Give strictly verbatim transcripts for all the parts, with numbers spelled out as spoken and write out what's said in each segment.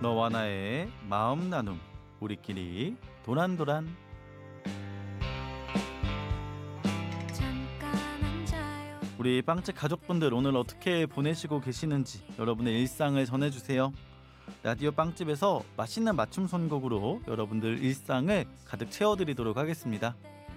너와 나의 마음 나눔 우리끼리 도란도란. 잠깐 앉아요. 우리 빵집 가족분들 오늘 어떻게 보내시고 계시는지 여러분의 일상을 전해주세요. 라디오 빵집에서 맛있는 맞춤 선곡으로 여러분들 일상을 가득 채워드리도록 하겠습니다.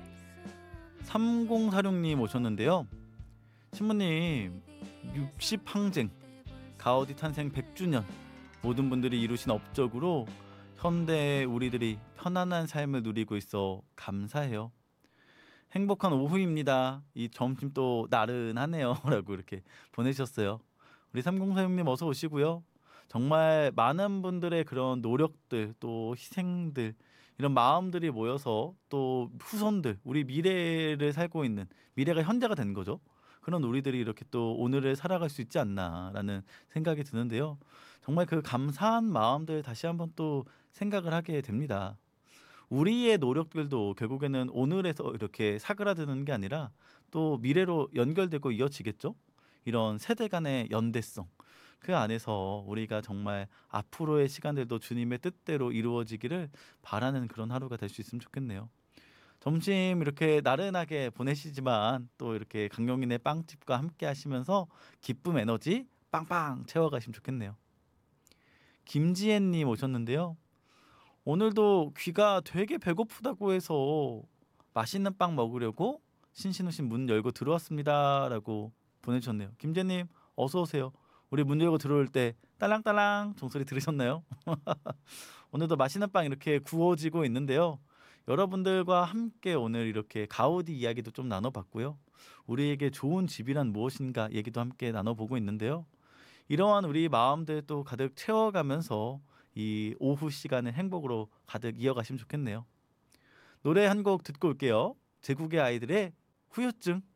삼공사육님 오셨는데요. 신부님, 육십 항쟁 가우디 탄생 백 주년, 모든 분들이 이루신 업적으로 현대 우리들이 편안한 삶을 누리고 있어 감사해요. 행복한 오후입니다. 이 점심 또 나른하네요. 라고 이렇게 보내셨어요. 우리 삼공사육님 어서 오시고요. 정말 많은 분들의 그런 노력들, 또 희생들, 이런 마음들이 모여서 또 후손들, 우리 미래를 살고 있는, 미래가 현재가 된 거죠. 그런 우리들이 이렇게 또 오늘을 살아갈 수 있지 않나라는 생각이 드는데요. 정말 그 감사한 마음들 다시 한번 또 생각을 하게 됩니다. 우리의 노력들도 결국에는 오늘에서 이렇게 사그라드는 게 아니라 또 미래로 연결되고 이어지겠죠? 이런 세대 간의 연대성. 그 안에서 우리가 정말 앞으로의 시간들도 주님의 뜻대로 이루어지기를 바라는 그런 하루가 될 수 있으면 좋겠네요. 점심 이렇게 나른하게 보내시지만 또 이렇게 강용인의 빵집과 함께 하시면서 기쁨 에너지 빵빵 채워가시면 좋겠네요. 김지혜님 오셨는데요. 오늘도 귀가 되게 배고프다고 해서 맛있는 빵 먹으려고 신신우신 문 열고 들어왔습니다 라고 보내주셨네요. 김재님 어서 오세요. 우리 문 열고 들어올 때 딸랑딸랑 종소리 들으셨나요? 오늘도 맛있는 빵 이렇게 구워지고 있는데요. 여러분들과 함께 오늘 이렇게 가우디 이야기도 좀 나눠봤고요. 우리에게 좋은 집이란 무엇인가 얘기도 함께 나눠보고 있는데요. 이러한 우리 마음들 또 가득 채워가면서 이 오후 시간을 행복으로 가득 이어가시면 좋겠네요. 노래 한 곡 듣고 올게요. 제국의 아이들의 후유증.